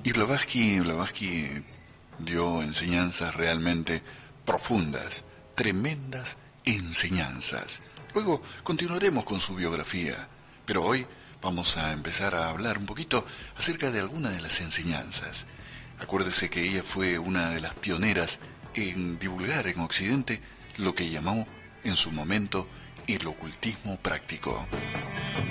Y Blavatsky dio enseñanzas realmente profundas, tremendas enseñanzas. Luego continuaremos con su biografía, pero hoy vamos a empezar a hablar un poquito acerca de algunas de las enseñanzas. Acuérdese que ella fue una de las pioneras en divulgar en Occidente lo que llamó en su momento el ocultismo práctico.